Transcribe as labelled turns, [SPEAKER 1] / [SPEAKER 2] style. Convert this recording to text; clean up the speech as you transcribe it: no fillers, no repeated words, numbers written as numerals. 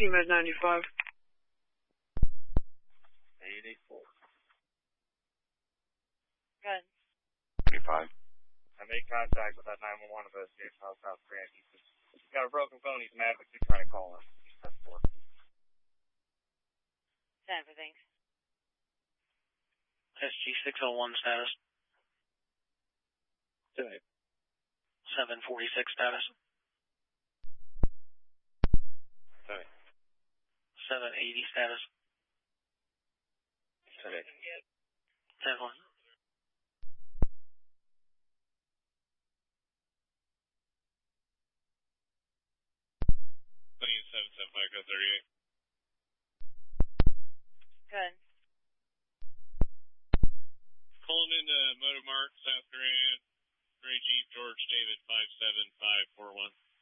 [SPEAKER 1] CMed 95.
[SPEAKER 2] 84.
[SPEAKER 3] Good.
[SPEAKER 4] 25.
[SPEAKER 2] I made contact with that 911 investigation on South Grand. He's got a broken phone. He's mad, but he's trying to call us. He's 10-4.
[SPEAKER 3] 10 for things.
[SPEAKER 5] SG-601 status. 746 status. 780 status. 10-1.
[SPEAKER 3] Good.
[SPEAKER 6] Calling into Motor Mart, South Grand, Gray Jeep, George David 57541.